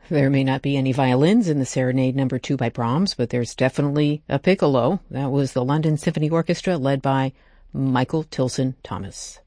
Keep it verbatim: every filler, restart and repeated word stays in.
There may not be any violins in the Serenade Number Two by Brahms, but there's definitely a piccolo. That was the London Symphony Orchestra led by Michael Tilson Thomas.